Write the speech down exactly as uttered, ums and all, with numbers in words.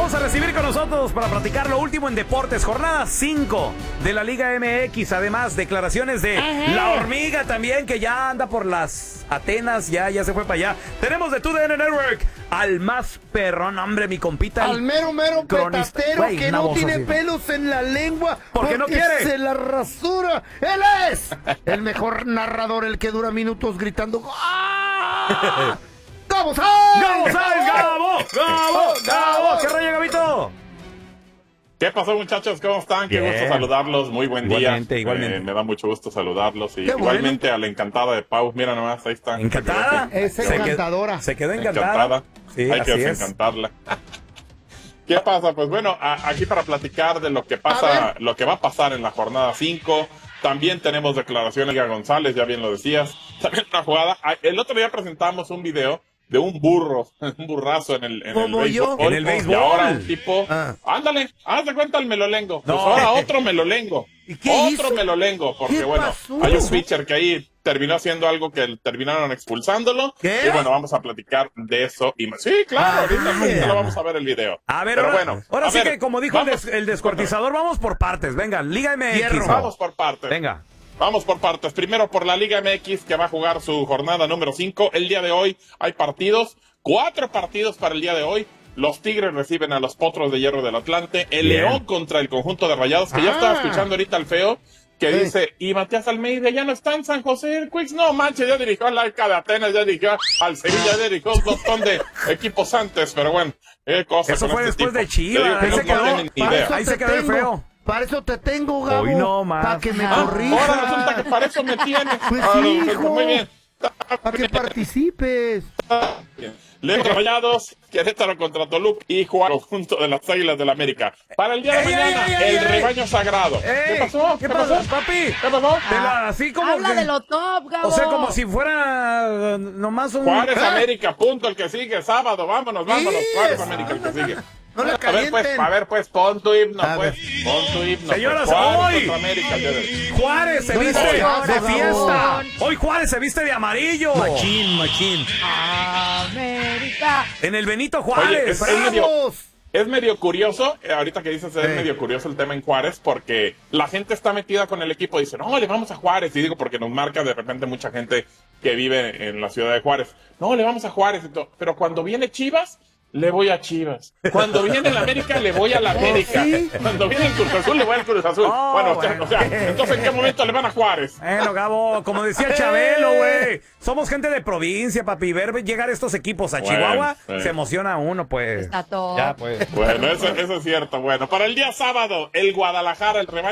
vamos a recibir con nosotros para platicar lo último en deportes. Jornada cinco de la Liga M X. Además, declaraciones de Ajá. la hormiga también, que ya anda por las Atenas. Ya, ya se fue para allá. Tenemos de T U D N Network al más perrón, hombre, mi compita. Al mero, mero petatero wey, que no tiene así. pelos en la lengua. ¿Por qué no quiere? Se la rasura. Él es el mejor narrador, el que dura minutos gritando. ¡Ah! ¡Gabo Sáenz! ¡Gabo Sáenz! ¡Gabo! ¡Gabo! ¡Gabo! ¿Qué rollo, Gabito? ¿Qué pasó, muchachos? ¿Cómo están? Qué Bien. gusto saludarlos. Muy buen igualmente, día. Igualmente, eh, Me da mucho gusto saludarlos. Y Qué igualmente bueno. a la encantada de Pau. Mira nomás, ahí está. ¿Encantada? Es encantadora. Se quedó encantada. encantada. Sí, Hay así que es. desencantarla. ¿Qué pasa? Pues bueno, a, aquí para platicar de lo que pasa, lo que va a pasar en la jornada cinco. También tenemos declaraciones de González, ya bien lo decías. También una jugada. El otro día presentamos un video de un burro, un burrazo en el, en el Como yo. béisbol. En el béisbol. Y ahora un tipo, Ah. ándale, haz de cuenta el melolengo. Pues No. ahora otro melolengo. ¿Y qué Otro hizo? melolengo, porque ¿Qué bueno, pasó? hay un pitcher que ahí terminó haciendo algo que terminaron expulsándolo. ¿Qué? Y bueno, vamos a platicar de eso y más. Sí, claro, Ah, ahorita, ahorita yeah. lo vamos a ver el video. A ver, Pero ahora, bueno, ahora a sí ver, que como dijo el, vamos, des, el descuartizador, vamos por partes. Venga, Liga M X. Hierro. Vamos por partes. Venga. Vamos por partes. Primero por la Liga M X, que va a jugar su jornada número cinco. El día de hoy hay partidos, cuatro partidos para el día de hoy. Los Tigres reciben a los Potros de Hierro del Atlante. El Bien. León contra el conjunto de Rayados, que Ah. ya estaba escuchando ahorita al feo, que Sí. dice, y Matías Almeida ya no está en San José Quicks. No manches, ya dirigió al Arca de Atenas, ya dirigió al Sevilla, ya dirigió un montón de equipos antes, pero bueno, qué cosa. Eso con fue este después tipo. de Chivas, Te digo que ahí no se quedó. tienen ni Para idea. eso Ahí se te quedó el tengo. feo. Para eso te tengo, Gabo. Hoy no más. Para que me Ah, corrijas. ahora resulta que para eso me tienes. Pues Ah, sí, pues, hijo. muy bien. Para que participes. León Rayados, Querétaro contra Toluca y Juárez junto de las Águilas del América. Para el día de Ey, mañana, ey, ey, el ey, rebaño sagrado. Ey, ¿Qué pasó? ¿Qué pasó, papi? ¿Qué pasó? De la- así como Habla que- de lo top, Gabo. O sea, como si fuera uh, nomás un... Juárez ¿Ah? América, punto, el que sigue, sábado, vámonos, vámonos, Sí, Juárez es- América, el que sigue. No la A ver, pues, calienten. a ver, pues, pon tu himno, A pues, ver. pon tu himno. Señoras, pues, Juárez hoy. contra América, el día de- Juárez se No viste es de ahora, fiesta. Gabo. Hoy Juárez se viste de amarillo. Machín, machín. América. En el Benito Oye, Juárez. es, es medio, ¡Vamos! es medio curioso, eh, ahorita que dices, es Sí. medio curioso el tema en Juárez, porque la gente está metida con el equipo, dice, no, le vamos a Juárez, y digo, porque nos marca de repente mucha gente que vive en la ciudad de Juárez, no, le vamos a Juárez, y todo. Pero cuando viene Chivas, le voy a Chivas. Cuando viene el América, le voy a la América. ¿Sí? Cuando viene el Cruz Azul, le voy al Cruz Azul. Oh, bueno, bueno. o sea, entonces, ¿en qué momento le van a Juárez? Bueno, Gabo, como decía Chabelo, güey. Somos gente de provincia, papi. Ver llegar estos equipos a Bueno, Chihuahua, sí. se emociona uno, pues. Está top. Ya, pues. Bueno, eso, eso es cierto. Bueno, para el día sábado, el Guadalajara, el rebaño